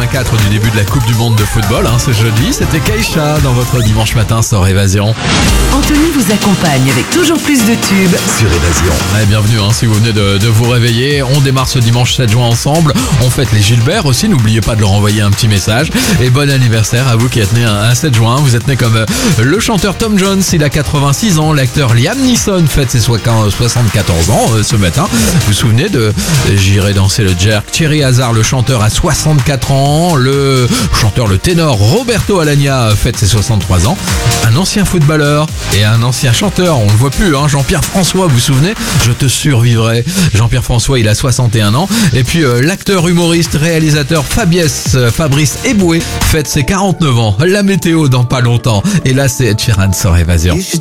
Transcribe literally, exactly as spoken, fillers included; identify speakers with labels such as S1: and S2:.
S1: quatre du début de la Coupe du Monde de football, hein, ce jeudi. C'était Keisha dans votre dimanche matin sur Évasion.
S2: Anthony vous accompagne avec toujours plus de tubes sur Évasion.
S1: Ouais, bienvenue hein, si vous venez de, de vous réveiller. On démarre ce dimanche sept juin ensemble. On fête les Gilbert aussi, n'oubliez pas de leur envoyer un petit message. Et bon anniversaire à vous qui êtes né un sept juin. Vous êtes né comme euh, le chanteur Tom Jones, il a quatre-vingt-six ans. L'acteur Liam Neeson fête ses soixante-quatorze ans euh, ce matin. Vous vous souvenez de J'irai danser le jerk. Thierry Hazard, le chanteur, a soixante-quatre ans. Le chanteur, le ténor Roberto Alagna fête ses soixante-trois ans. Un ancien footballeur et un ancien chanteur, on le voit plus, hein, Jean-Pierre François, vous vous souvenez ? Je te survivrai. Jean-Pierre François, il a soixante et un ans. Et puis euh, l'acteur, humoriste, réalisateur Fabiès, euh, Fabrice Eboué fête ses quarante-neuf ans. La météo dans pas longtemps. Et là, c'est Ed Sheeran sur Évasion.